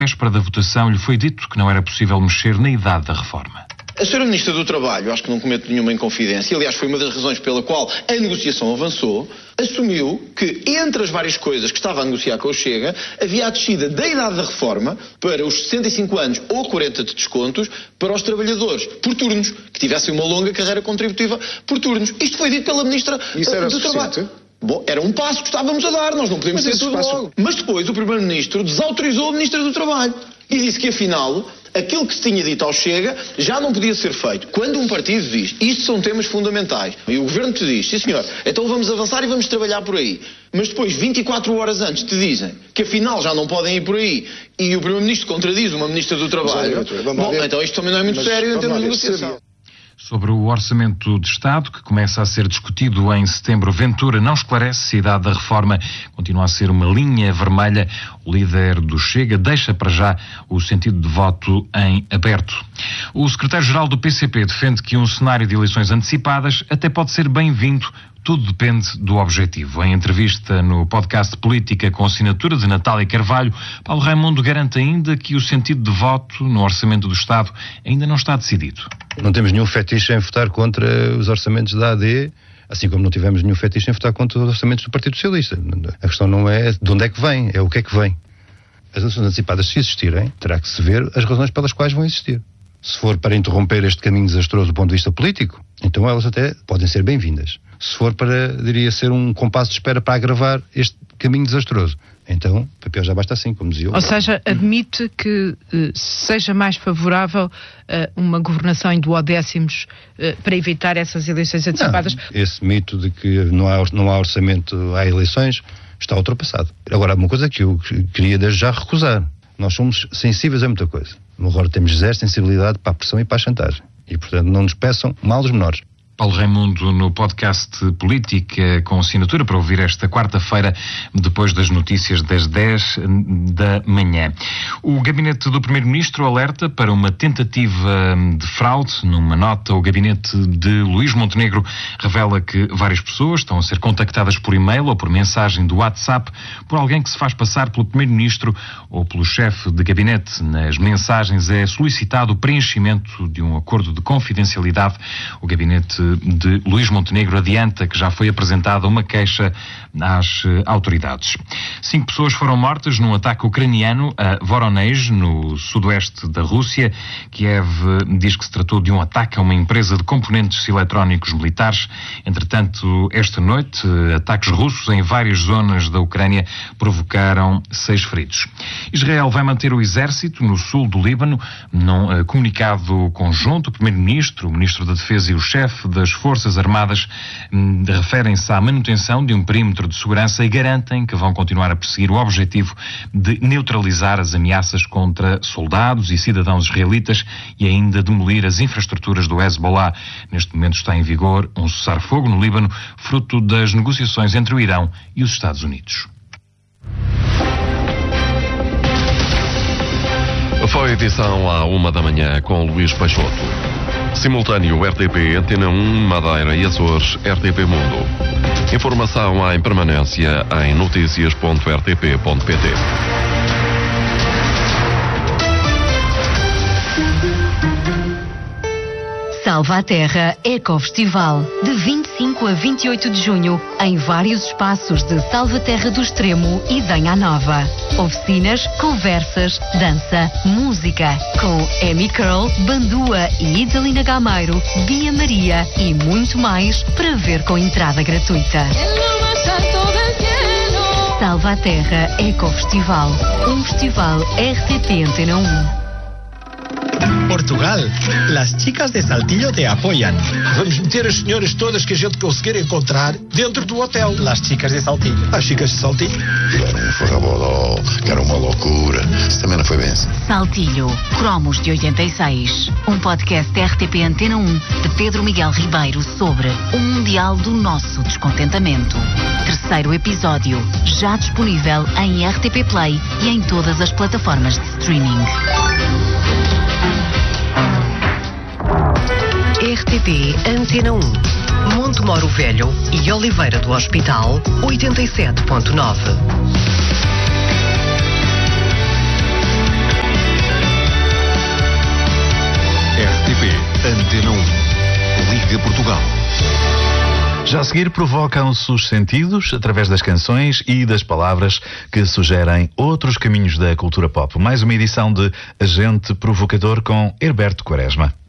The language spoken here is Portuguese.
véspera da votação lhe foi dito que não era possível mexer na idade da reforma. A Sra. Ministra do Trabalho, acho que não cometo nenhuma inconfidência, aliás foi uma das razões pela qual a negociação avançou, assumiu que entre as várias coisas que estava a negociar com o Chega, havia a descida da idade da reforma para os 65 anos ou 40 de descontos para os trabalhadores por turnos, que tivessem uma longa carreira contributiva por turnos. Isto foi dito pela Ministra do Trabalho. Bom, era um passo que estávamos a dar, nós não podemos ter tudo logo. Mas depois o Primeiro-Ministro desautorizou a Ministra do Trabalho e disse que afinal aquilo que se tinha dito ao Chega já não podia ser feito. Quando um partido diz, isto são temas fundamentais, e o Governo te diz, sim senhor, então vamos avançar e vamos trabalhar por aí. Mas depois, 24 horas antes, te dizem que afinal já não podem ir por aí, e o Primeiro-Ministro contradiz uma Ministra do Trabalho, bom, então isto também não é muito sério em termos de negociação. Sobre o Orçamento de Estado, que começa a ser discutido em setembro, Ventura não esclarece se a idade da reforma continua a ser uma linha vermelha. O líder do Chega deixa para já o sentido de voto em aberto. O secretário-geral do PCP defende que um cenário de eleições antecipadas até pode ser bem-vindo. Tudo depende do objetivo. Em entrevista no podcast Política com assinatura de Natália Carvalho, Paulo Raimundo garante ainda que o sentido de voto no Orçamento do Estado ainda não está decidido. Não temos nenhum fetiche em votar contra os orçamentos da AD, assim como não tivemos nenhum fetiche em votar contra os orçamentos do Partido Socialista. A questão não é de onde é que vem, é o que é que vem. As eleições antecipadas, se existirem, terá que se ver as razões pelas quais vão existir. Se for para interromper este caminho desastroso do ponto de vista político, então elas até podem ser bem-vindas. Se for para, diria, ser um compasso de espera para agravar este caminho desastroso, então o papel já basta assim, como dizia eu. Ou seja, admite que seja mais favorável uma governação em duodécimos para evitar essas eleições antecipadas? Não, esse mito de que não há orçamento, há eleições, está ultrapassado. Agora, uma coisa que eu queria desde já recusar. Nós somos sensíveis a muita coisa. Agora temos zero sensibilidade para a pressão e para a chantagem. E, portanto, não nos peçam males menores. Paulo Raimundo no podcast Política com assinatura para ouvir esta quarta-feira depois das notícias das 10 da manhã. O gabinete do Primeiro-Ministro alerta para uma tentativa de fraude. Numa nota, o gabinete de Luís Montenegro revela que várias pessoas estão a ser contactadas por e-mail ou por mensagem do WhatsApp por alguém que se faz passar pelo Primeiro-Ministro ou pelo chefe de gabinete. Nas mensagens é solicitado o preenchimento de um acordo de confidencialidade. O gabinete de Luís Montenegro adianta que já foi apresentada uma queixa às autoridades. 5 pessoas foram mortas num ataque ucraniano a Voronezh, no sudoeste da Rússia. Kiev diz que se tratou de um ataque a uma empresa de componentes eletrónicos militares. Entretanto, esta noite, ataques russos em várias zonas da Ucrânia provocaram 6 feridos. Israel vai manter o exército no sul do Líbano. Num comunicado conjunto, o Primeiro-Ministro, o Ministro da Defesa e o chefe das Forças Armadas referem-se à manutenção de um perímetro de segurança e garantem que vão continuar a perseguir o objetivo de neutralizar as ameaças contra soldados e cidadãos israelitas e ainda demolir as infraestruturas do Hezbollah. Neste momento está em vigor um cessar-fogo no Líbano, fruto das negociações entre o Irão e os Estados Unidos. Foi a edição à 1 da manhã com Luís Peixoto. Simultâneo RTP, Antena 1, Madeira e Açores, RTP Mundo. Informação em permanência em noticias.rtp.pt. Salva a Terra Ecofestival, de 25 a 28 de junho, em vários espaços de Salvaterra do Extremo e Danha Nova. Oficinas, conversas, dança, música, com Amy Curl, Bandua e Idalina Gameiro, Bia Maria e muito mais, para ver com entrada gratuita. Salva a Terra Ecofestival, um festival RTP Antena 1. Portugal, las chicas de Saltillo te apoyan. Vamos meter as senhoras todas que a gente conseguir encontrar dentro do hotel. Las chicas de Saltillo. As chicas de Saltillo. Era um farrabodó, que era uma loucura. Isso também não foi bem assim. Saltillo, Cromos de 86. Um podcast RTP Antena 1 de Pedro Miguel Ribeiro sobre o Mundial do Nosso Descontentamento. 3º episódio, já disponível em RTP Play e em todas as plataformas de streaming. RTP Antena 1, Monte Moro Velho e Oliveira do Hospital, 87.9. Antena 1. Liga Portugal. Já a seguir provocam-se os sentidos através das canções e das palavras que sugerem outros caminhos da cultura pop. Mais uma edição de Agente Provocador com Herberto Quaresma.